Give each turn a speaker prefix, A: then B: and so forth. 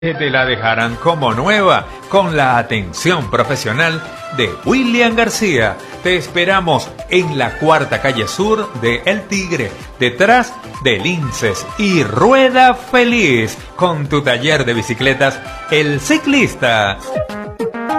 A: Te la dejarán como nueva con la atención profesional de William García. Te esperamos en la Cuarta Calle Sur de El Tigre, detrás de Linces y Rueda Feliz, con tu taller de bicicletas El Ciclista.